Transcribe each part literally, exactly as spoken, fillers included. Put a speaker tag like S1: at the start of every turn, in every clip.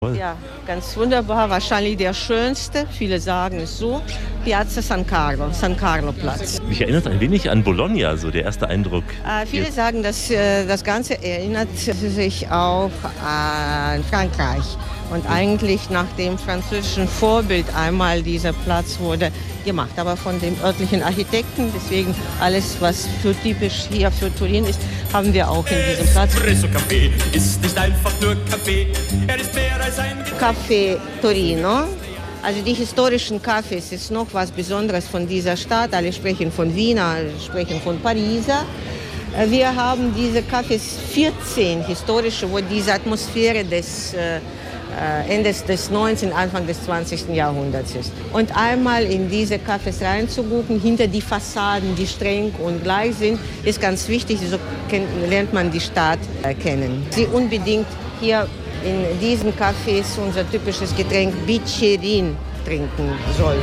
S1: Ja, ganz wunderbar. Wahrscheinlich der schönste, viele sagen es so, Piazza San Carlo, San Carlo Platz.
S2: Mich erinnert ein wenig an Bologna, so der erste Eindruck.
S1: Äh, viele jetzt. sagen, dass äh, das Ganze erinnert sich auch an Frankreich. Und eigentlich nach dem französischen Vorbild einmal dieser Platz wurde gemacht, aber von dem örtlichen Architekten. Deswegen alles, was für typisch hier für Turin ist, haben wir auch in diesem Platz.
S3: Espresso-Café ist nicht einfach nur Kaffee, er ist mehr als ein
S1: Café Torino. Also die historischen Cafés ist noch was Besonderes von dieser Stadt. Alle sprechen von Wiener, alle sprechen von Pariser. Wir haben diese Cafés vierzehn historische, wo diese Atmosphäre des äh, Ende des neunzehnten, Anfang des zwanzigsten Jahrhunderts ist. Und einmal in diese Cafés reinzugucken, hinter die Fassaden, die streng und gleich sind, ist ganz wichtig. So lernt man die Stadt kennen. Sie unbedingt hier in diesen Cafés unser typisches Getränk Bicerin trinken soll.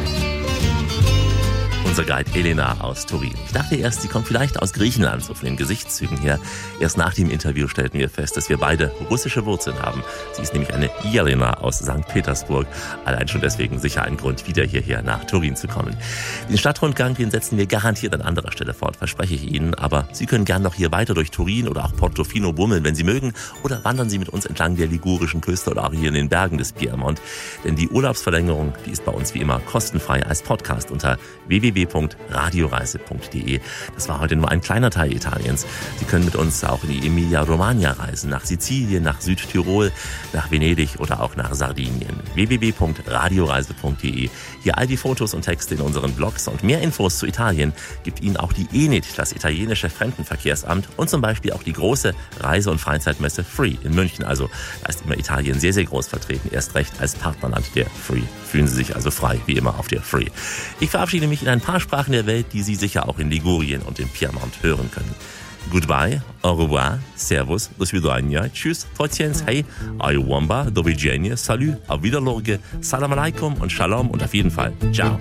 S2: Unser Guide Elena aus Turin. Ich dachte erst, sie kommt vielleicht aus Griechenland, so von den Gesichtszügen her. Erst nach dem Interview stellten wir fest, dass wir beide russische Wurzeln haben. Sie ist nämlich eine Jelena aus Sankt Petersburg. Allein schon deswegen sicher ein Grund, wieder hierher nach Turin zu kommen. Den Stadtrundgang, den setzen wir garantiert an anderer Stelle fort, verspreche ich Ihnen. Aber Sie können gern noch hier weiter durch Turin oder auch Portofino bummeln, wenn Sie mögen. Oder wandern Sie mit uns entlang der ligurischen Küste oder auch hier in den Bergen des Piemont. Denn die Urlaubsverlängerung, die ist bei uns wie immer kostenfrei als Podcast unter w w w punkt radioreise punkt d e. Das war heute nur ein kleiner Teil Italiens. Sie können mit uns auch in die Emilia-Romagna reisen, nach Sizilien, nach Südtirol, nach Venedig oder auch nach Sardinien. w w w punkt radioreise punkt d e. Hier all die Fotos und Texte in unseren Blogs und mehr Infos zu Italien gibt Ihnen auch die E N I T, das italienische Fremdenverkehrsamt, und zum Beispiel auch die große Reise- und Freizeitmesse Free in München. Also da ist immer Italien sehr, sehr groß vertreten, erst recht als Partnerland der Free. Fühlen Sie sich also frei, wie immer, auf der Free. Ich verabschiede mich in ein paar Sprachen der Welt, die Sie sicher auch in Ligurien und im Piemont hören können. Goodbye, au revoir, servus, do svidania, tschüss, trotziens, hey, ayuwamba, do widzenia, salut, auf Wiederlorge, salam alaikum und shalom und auf jeden Fall, ciao.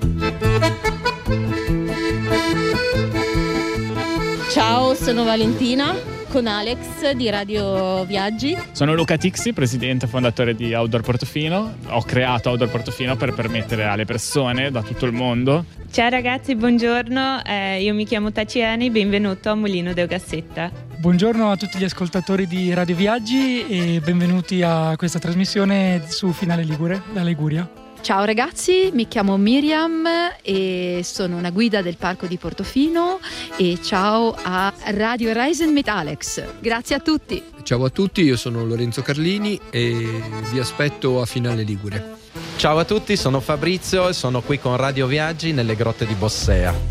S4: Ciao, sono Valentina con Alex di Radio Viaggi.
S5: Sono Luca Tixi, presidente e fondatore di Outdoor Portofino. Ho creato Outdoor Portofino per permettere alle persone da tutto il mondo.
S6: Ciao ragazzi, buongiorno, eh, io mi chiamo Taciani, benvenuto a Mulino del Gassetta.
S7: Buongiorno a tutti gli ascoltatori di Radio Viaggi e benvenuti a questa trasmissione su Finale Ligure, da Liguria.
S8: Ciao ragazzi, mi chiamo Miriam e sono una guida del parco di Portofino e ciao a Radio Reisen mit Alex. Grazie a tutti.
S9: Ciao a tutti, io sono Lorenzo Carlini e vi aspetto a Finale Ligure.
S10: Ciao a tutti, sono Fabrizio e sono qui con Radio Viaggi nelle grotte di Bossea.